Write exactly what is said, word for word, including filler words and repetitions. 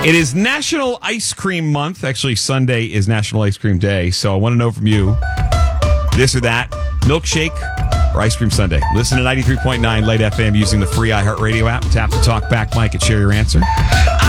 It is National Ice Cream Month. Actually, Sunday is National Ice Cream Day. So I want to know from you, this or that, milkshake or ice cream sundae. Listen to ninety-three point nine Light F M using the free iHeartRadio app. Tap the talk back mic and share your answer.